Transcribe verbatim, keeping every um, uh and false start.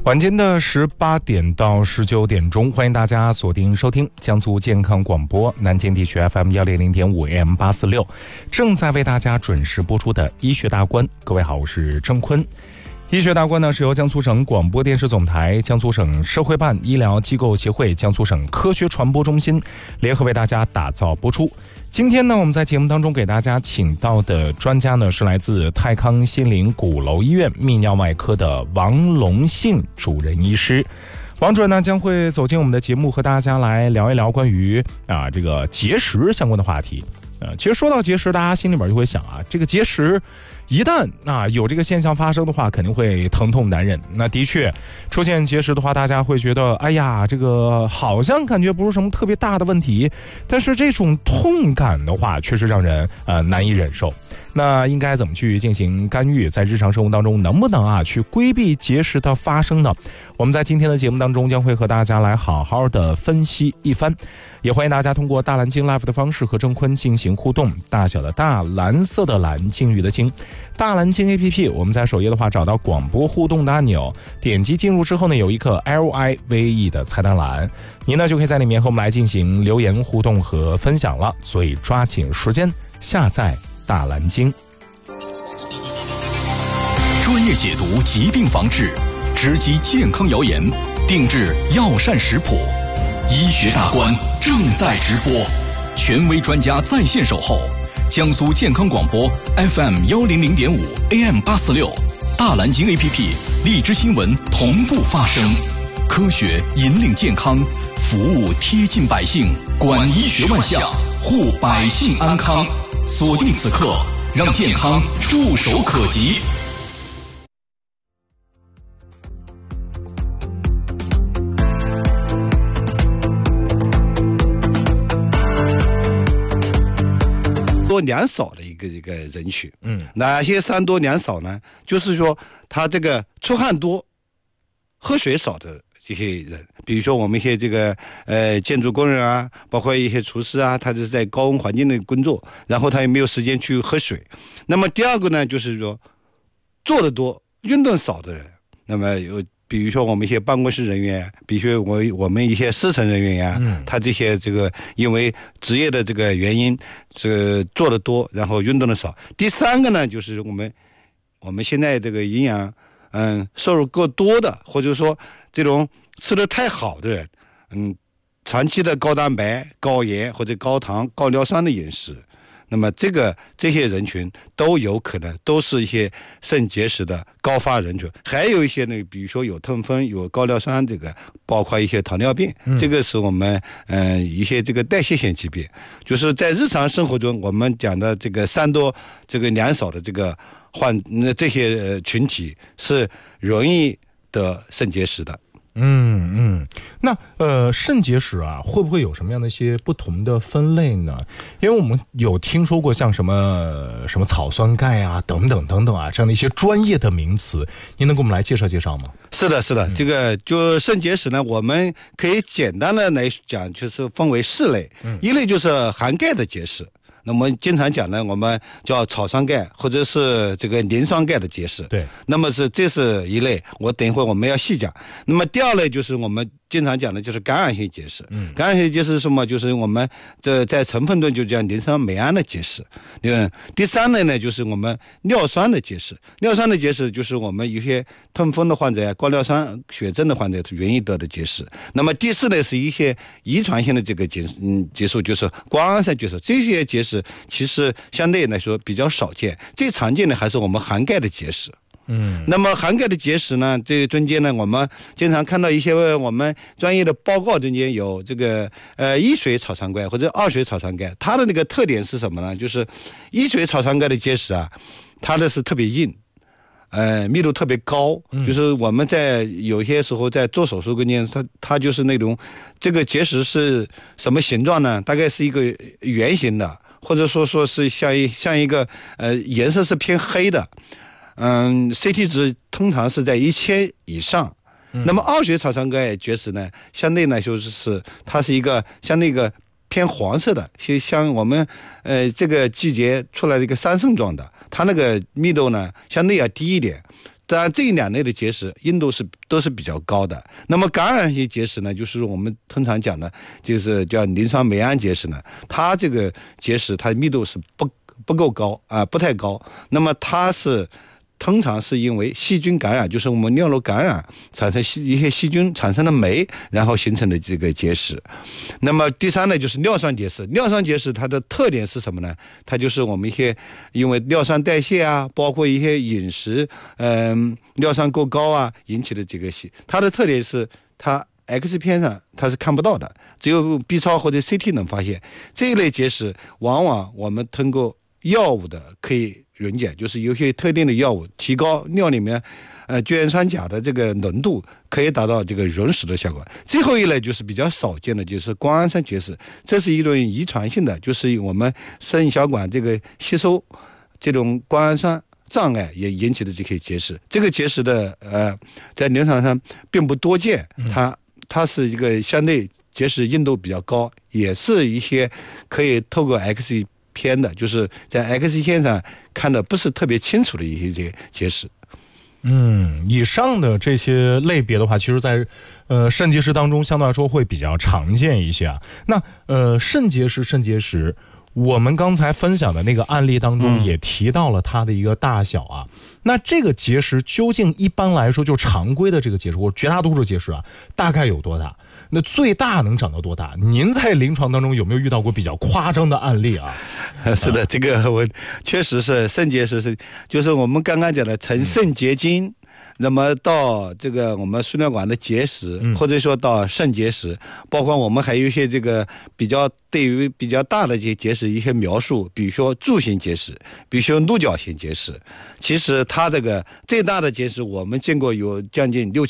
晚间的十八点到十九点钟，欢迎大家锁定收听江苏健康广播南京地区 F M 一零零点五 A M 八四六，正在为大家准时播出的医学大观。各位好，我是郑坤。医学大观呢是由江苏省广播电视总台、江苏省社会办医疗机构协会、江苏省科学传播中心联合为大家打造播出。今天呢，我们在节目当中给大家请到的专家呢是来自泰康心灵鼓楼医院泌尿外科的王龙信主任医师。王主任呢将会走进我们的节目，和大家来聊一聊关于啊这个结石相关的话题。呃，其实说到结石，大家心里边就会想啊，这个结石一旦啊有这个现象发生的话，肯定会疼痛难忍。那的确出现结石的话，大家会觉得哎呀，这个好像感觉不是什么特别大的问题，但是这种痛感的话，确实让人呃难以忍受。那应该怎么去进行干预？在日常生活当中，能不能啊去规避结石的发生呢？我们在今天的节目当中将会和大家来好好的分析一番，也欢迎大家通过大蓝鲸 Live 的方式和郑坤进行互动。大小的大，蓝色的蓝，鲸鱼的鲸，大蓝鲸 A P P， 我们在首页的话找到广播互动的按钮，点击进入之后呢，有一个 L I V E 的菜单栏，您呢就可以在里面和我们来进行留言互动和分享了。所以抓紧时间下载大蓝鲸， 专业解读疾病防治，直击健康谣言，定制药膳食谱。医学大观正在直播，权威专家在线守候。江苏健康广播 F M 一零零点五 A M 八四六，大蓝鲸 A P P， 荔枝新闻同步发声，科学引领健康，服务贴近百姓，管医学万象，护百姓安康。锁定此刻，让健康触手可及。 多两少的一个一个人群，嗯，哪些三多两少呢？就是说，他这个出汗多、喝水少的这些人，比如说我们一些这个呃建筑工人啊，包括一些厨师啊，他就是在高温环境内工作，然后他也没有时间去喝水。那么第二个呢，就是说做得多、运动少的人，那么有。比如说我们一些办公室人员，比如说我我们一些师承人员呀、嗯，他这些这个因为职业的这个原因，这个做得多，然后运动的少。第三个呢，就是我们我们现在这个营养嗯摄入过多的，或者说这种吃得太好的人，嗯，长期的高蛋白、高盐或者高糖、高尿酸的饮食。那么这个这些人群都有可能都是一些肾结石的高发人群，还有一些呢，比如说有痛风、有高尿酸，这个包括一些糖尿病，嗯、这个是我们嗯、呃、一些这个代谢性疾病，就是在日常生活中我们讲的这个三多这个两少的这个患这些、呃、群体是容易得肾结石的。 嗯嗯，那呃，肾结石啊，会不会有什么样的一些不同的分类呢？因为我们有听说过像什么什么草酸钙啊，等等等等啊，这样的一些专业的名词，您能给我们来介绍介绍吗？ 是的，是的，嗯、这个就肾结石呢，我们可以简单的来讲，就是分为四类，嗯、一类就是含钙的结石。那么经常讲呢，我们叫草酸钙或者是这个磷酸钙的结石。对，那么是这是一类，我等一会儿我们要细讲。那么第二类就是我们经常讲的就是感染性结石。嗯，感染性结石是什么？就是我们这在成分中就叫磷酸镁胺的结石。嗯，第三类呢就是我们尿酸的结石。尿酸的结石就是我们有些痛风的患者呀、高尿酸血症的患者容易得的结石。那么第四类是一些遗传性的这个结嗯结束，就是胱氨酸结石。这些结石其实相对来说比较少见，最常见的还是我们含钙的结石。嗯，那么含钙的结石呢，这个中间呢，我们经常看到一些我们专业的报告中间有这个呃一水草酸钙或者二水草酸钙，它的那个特点是什么呢？就是一水草酸钙的结石啊，它的是特别硬，呃，密度特别高，嗯、就是我们在有些时候在做手术跟前，它它就是那种这个结石是什么形状呢？大概是一个圆形的，或者说说是像一像一个呃颜色是偏黑的。嗯 ，C T 值通常是在一千以上。嗯、那么二水草酸钙结石呢，相对来说是它是一个像那个偏黄色的，像我们呃这个季节出来的一个桑葚状的，它那个密度呢相对要低一点。 当然这两类的结石硬度是都是比较高的。那么感染性结石呢，就是我们通常讲的，就是叫磷酸镁胺结石呢，它这个结石它密度是不不够高啊、呃，不太高。那么它是通常是因为细菌感染，就是我们尿路感染产生一些细菌产生的酶，然后形成的这个结石。那么第三呢，就是尿酸结石。尿酸结石它的特点是什么呢？它就是我们一些因为尿酸代谢啊，包括一些饮食，嗯、呃，尿酸过高啊引起的这个细。它的特点是它 X 片上它是看不到的，只有 B 超或者 C T 能发现。这一类结石往往我们通过药物的可以溶解，就是有些特定的药物提高尿里面呃聚氨酸钾的这个浓度，可以达到这个溶蚀的效果。最后一类就是比较少见的，就是胱氨酸结石，这是一种遗传性的，就是我们肾小管这个吸收这种胱氨酸障碍也引起的这些结石。这个结石的呃在临床上并不多见，它它是一个相对结石硬度比较高，也是一些可以透过 X片的，就是在 X 线上看的不是特别清楚的一些结石。 嗯，以上的这些类别的话，其实在呃肾结石当中相对来说会比较常见一些啊。那呃肾结石，肾结石，我们刚才分享的那个案例当中也提到了它的一个大小啊。嗯、那这个结石究竟一般来说就常规的这个结石，或绝大多数结石啊，大概有多大？那最大能长到多大？您在临床当中有没有遇到过比较夸张的案例啊？ 是的，这个我确实是肾结石是，就是我们刚刚讲的从肾结晶。嗯，那么到这个我们输尿管的结石，或者说到肾结石，包括我们还有一些这个比较对于比较大的这些结石一些描述，比如说柱形结石，比如说鹿角形结石。其实它这个最大的结石我们见过有将近六